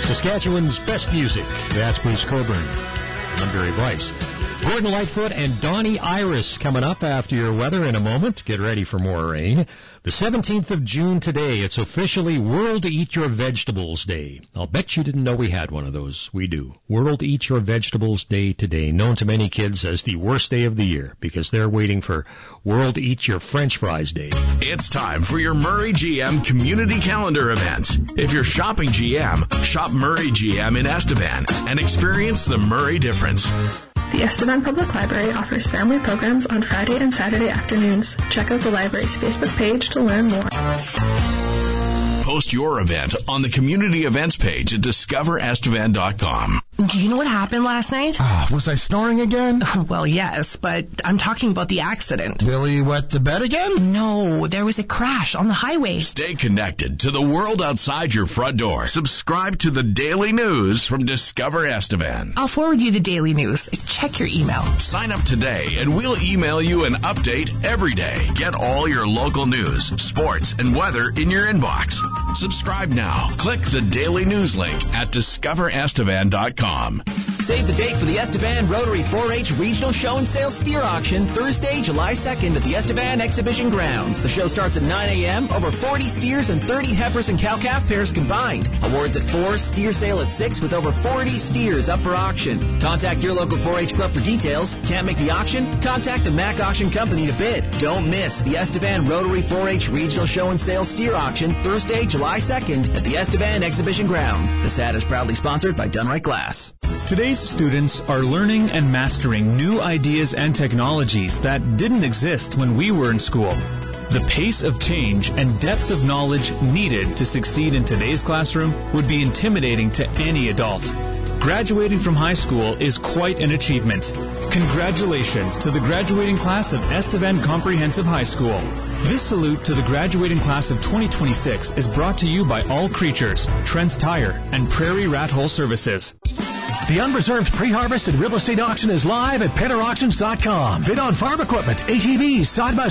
Saskatchewan's best music. That's Bruce Coburn. I'm Barry Weiss. Gordon Lightfoot and Donnie Iris coming up after your weather in a moment. Get ready for more rain. The 17th of June today, it's officially World Eat Your Vegetables Day. I'll bet you didn't know we had one of those. We do. World Eat Your Vegetables Day today, known to many kids as the worst day of the year because they're waiting for World Eat Your French Fries Day. It's time for your Murray GM community calendar events. If you're shopping GM, shop Murray GM in Estevan and experience the Murray difference. The Estevan Public Library offers family programs on Friday and Saturday afternoons. Check out the library's Facebook page to learn more. Post your event on the community events page at discoverestevan.com. Do you know what happened last night? Was I snoring again? Well, yes, but I'm talking about the accident. Billy wet the bed again? No, there was a crash on the highway. Stay connected to the world outside your front door. Subscribe to the daily news from Discover Estevan. I'll forward you the daily news. Check your email. Sign up today and we'll email you an update every day. Get all your local news, sports, and weather in your inbox. Subscribe now. Click the daily news link at discoverestevan.com. Save the date for the Estevan Rotary 4-H Regional Show and Sale Steer Auction Thursday, July 2nd at the Estevan Exhibition Grounds. The show starts at 9 a.m. Over 40 steers and 30 heifers and cow-calf pairs combined. Awards at 4, steer sale at 6 with over 40 steers up for auction. Contact your local 4-H club for details. Can't make the auction? Contact the Mac Auction Company to bid. Don't miss the Estevan Rotary 4-H Regional Show and Sale Steer Auction Thursday, July 2nd at the Estevan Exhibition Grounds. This ad is proudly sponsored by Dunright Glass. Today's students are learning and mastering new ideas and technologies that didn't exist when we were in school. The pace of change and depth of knowledge needed to succeed in today's classroom would be intimidating to any adult. Graduating from high school is quite an achievement. Congratulations to the graduating class of Estevan Comprehensive High School. This salute to the graduating class of 2026 is brought to you by All Creatures, Trent's Tire, and Prairie Rat Hole Services. The unreserved pre-harvest and real estate auction is live at PennerAuctions.com. Bid on farm equipment, ATVs, side-by